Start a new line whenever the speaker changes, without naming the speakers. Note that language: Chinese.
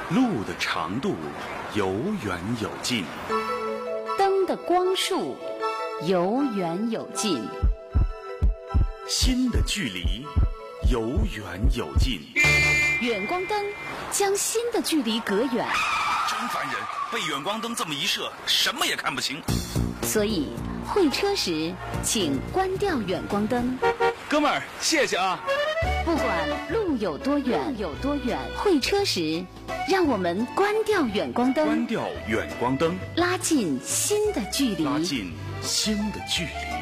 路的长度有远有近，
灯的光束有远有近，
心的距离有远有近。
远光灯将心的距离隔远。
真烦人，被远光灯这么一射，什么也看不清。
所以会车时请关掉远光灯。
哥们儿，谢谢啊。
不管路有多远，会车时让我们关掉远光灯，
关掉远光灯，
拉近心的距离，
拉近心的距离。